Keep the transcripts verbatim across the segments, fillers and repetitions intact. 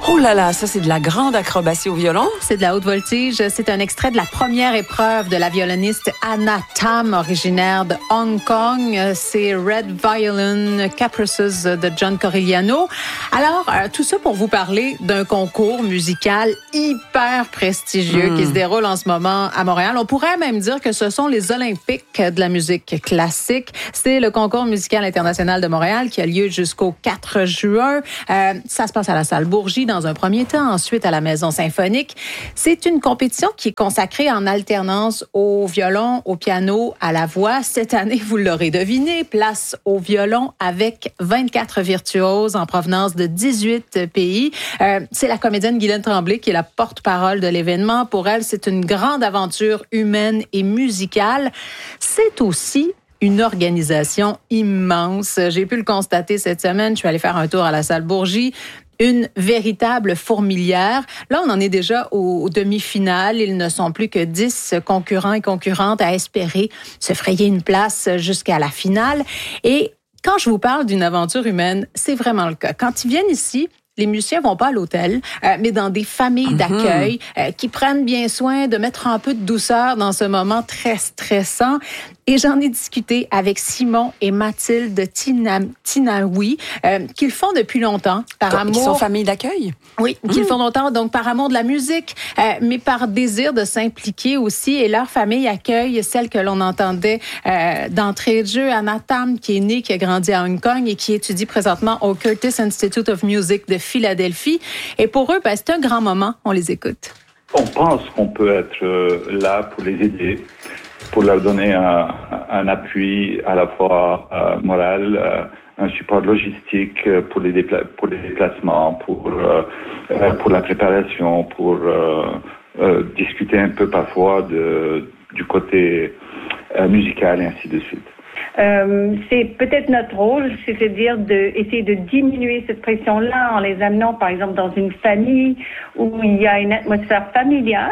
Oh là là, ça c'est de la grande acrobatie au violon. C'est de la haute voltige. C'est un extrait de la première épreuve de la violoniste Anna Tam, originaire de Hong Kong. C'est Red Violin Caprices de John Corigliano. Alors, euh, tout ça pour vous parler d'un concours musical hyper prestigieux mmh. qui se déroule en ce moment à Montréal. On pourrait même dire que ce sont les Olympiques de la musique classique. C'est le concours musical international de Montréal qui a lieu jusqu'au quatre juin. Euh, ça se passe à la salle Bourgie dans un premier temps, ensuite à la Maison symphonique. C'est une compétition qui est consacrée en alternance au violon, au piano, à la voix. Cette année, vous l'aurez deviné, place au violon avec vingt-quatre virtuoses en provenance de dix-huit pays. Euh, c'est la comédienne Guylaine Tremblay qui est la porte-parole de l'événement. Pour elle, c'est une grande aventure humaine et musicale. C'est aussi une organisation immense. J'ai pu le constater cette semaine. Je suis allée faire un tour à la salle Bourgie. Une véritable fourmilière. Là, on en est déjà aux demi-finales. Il ne sont plus que dix concurrents et concurrentes à espérer se frayer une place jusqu'à la finale. Et quand je vous parle d'une aventure humaine, c'est vraiment le cas. Quand ils viennent ici, les musiciens vont pas à l'hôtel, euh, mais dans des familles mm-hmm. d'accueil euh, qui prennent bien soin de mettre un peu de douceur dans ce moment très stressant. Et j'en ai discuté avec Simon et Mathilde Tina, Tinaoui, euh, qu'ils font depuis longtemps, par Comme, amour. Qui sont famille d'accueil? Oui, mmh. qu'ils font longtemps, donc par amour de la musique, euh, mais par désir de s'impliquer aussi. Et leur famille accueille celle que l'on entendait euh, d'entrée de jeu, Anna Tam, qui est née, qui a grandi à Hong Kong et qui étudie présentement au Curtis Institute of Music de Philadelphie. Et pour eux, ben, c'est un grand moment. On les écoute. On pense qu'on peut être là pour les aider, pour leur donner un, un appui à la fois euh, moral, euh, un support logistique pour les, dépla- pour les déplacements, pour, euh, euh, pour la préparation, pour euh, euh, discuter un peu parfois de, du côté euh, musical et ainsi de suite. Euh, c'est peut-être notre rôle, c'est-à-dire d'essayer de diminuer cette pression-là en les amenant, par exemple, dans une famille où il y a une atmosphère familiale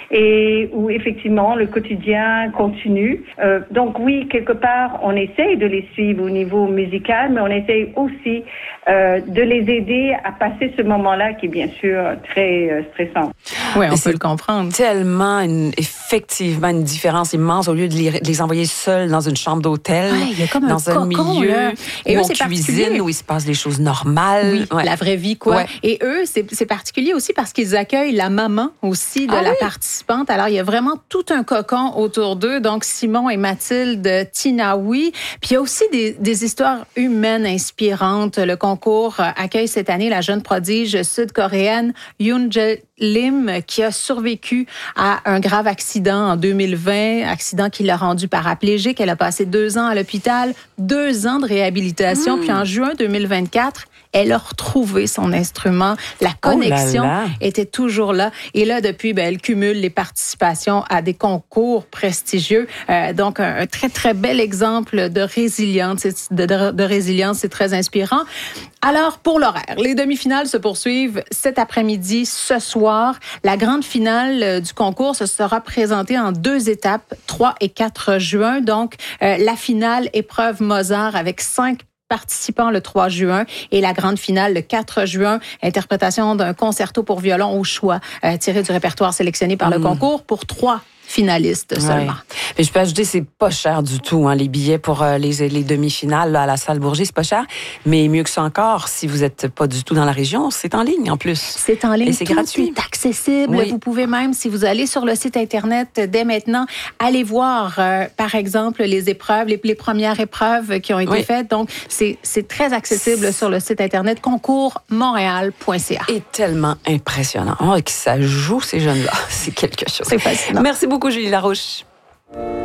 et où, effectivement, le quotidien continue. Euh, donc, oui, quelque part, on essaye de les suivre au niveau musical, mais on essaye aussi euh, de les aider à passer ce moment-là qui est, bien sûr, très euh, stressant. Oui, on peut le comprendre. Tellement, une, effectivement, une différence immense au lieu de les, de les envoyer seuls dans une chambre d'hôtel, ouais, il y a comme dans un, un cocon, milieu là. Et où eux, on c'est cuisine, où il se passe des choses normales. Oui, ouais. la vraie vie, quoi. Ouais. Et eux, c'est, c'est particulier aussi parce qu'ils accueillent la maman aussi de ah, la oui? participante. Alors, il y a vraiment tout un cocon autour d'eux. Donc, Simon et Mathilde Tinaoui. Puis, il y a aussi des, des histoires humaines inspirantes. Le concours accueille cette année la jeune prodige sud-coréenne Yoon Lim, qui a survécu à un grave accident en deux mille vingt, accident qui l'a rendue paraplégique. Elle a passé deux ans à l'hôpital, deux ans de réhabilitation. Mmh. Puis en juin deux mille vingt-quatre, elle a retrouvé son instrument. La connexion oh là là. était toujours là. Et là, depuis, ben, elle cumule les participations à des concours prestigieux. Euh, donc, un, un très, très bel exemple de résilience. De, de, de résilience, c'est très inspirant. Alors, pour l'horaire, les demi-finales se poursuivent cet après-midi, ce soir. La grande finale du concours se sera présentée en deux étapes, trois et quatre juin. Donc, euh, la finale épreuve Mozart avec cinq participants le trois juin et la grande finale le quatre juin, interprétation d'un concerto pour violon au choix, euh, tiré du répertoire sélectionné par mmh. le concours pour trois finalistes seulement. Ouais. Mais je peux ajouter, c'est pas cher du tout, hein, les billets pour euh, les, les demi-finales là, à la salle Bourgie, c'est pas cher. Mais mieux que ça encore, si vous êtes pas du tout dans la région, c'est en ligne en plus. C'est en ligne, et c'est tout gratuit. est accessible. Oui. Vous pouvez même, si vous allez sur le site Internet dès maintenant, aller voir, euh, par exemple, les épreuves, les, les premières épreuves qui ont été oui. faites. Donc, c'est, c'est très accessible c'est... sur le site Internet concours montréal point c a. Et tellement impressionnant. Oh, que ça joue, ces jeunes-là. C'est quelque chose. C'est fascinant. Merci beaucoup, Julie Larouche.